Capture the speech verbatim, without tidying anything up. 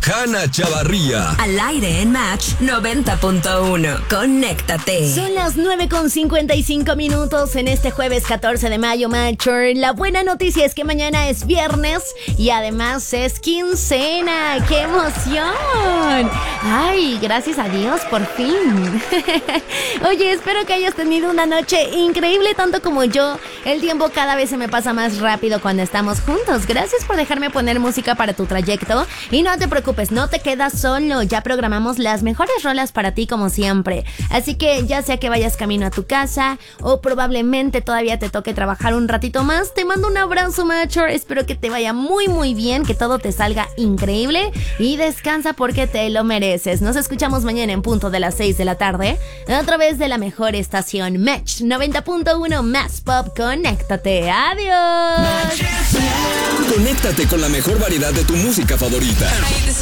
Hanna Chavarría. Al aire en Match noventa punto uno. Conéctate. Son las nueve con cincuenta y cinco minutos en este jueves catorce de mayo, Matcher. La buena noticia es que mañana es viernes y además es quincena. ¡Qué emoción! ¡Ay, gracias a Dios, por fin! Oye, espero que hayas tenido una noche increíble tanto como yo. El tiempo cada vez se me pasa más rápido cuando estamos juntos. Gracias por dejarme poner música para tu trayecto. Y no te preocupes, no te quedas solo. Ya programamos las mejores rolas para ti como siempre. Así que ya sea que vayas camino a tu casa o probablemente todavía te toque trabajar un ratito más, te mando un abrazo, Matcher. Espero que te vaya muy muy bien, que todo te salga increíble y descansa porque te lo mereces. Nos escuchamos mañana en punto de las seis de la tarde a través de la mejor estación Match noventa punto uno más Pop. Conéctate. Adiós. Conéctate con la mejor variedad de tu música favorita.